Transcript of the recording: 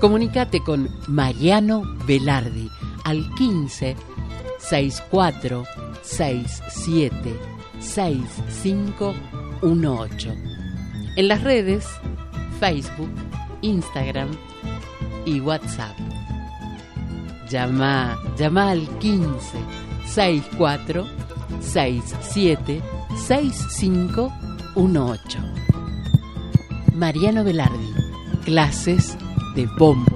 Comunicate con Mariano Velardi al 15 64 67 6518. En las redes Facebook, Instagram y WhatsApp. Llama al 15 64 67 6518. Mariano Velardi, clases de bombo.